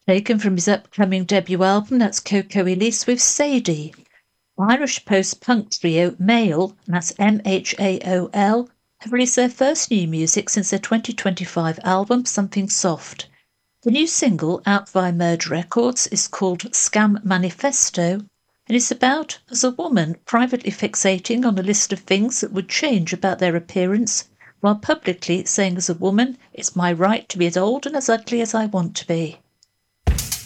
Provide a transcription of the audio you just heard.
Taken from his upcoming debut album, that's Coco Elise with Sadie. Irish post-punk trio Mail, that's Mahaol, have released their first new music since their 2025 album Something Soft. The new single, out via Merge Records, is called Scam Manifesto, and it's about as a woman privately fixating on a list of things that would change about their appearance, while publicly saying as a woman, it's my right to be as old and as ugly as I want to be.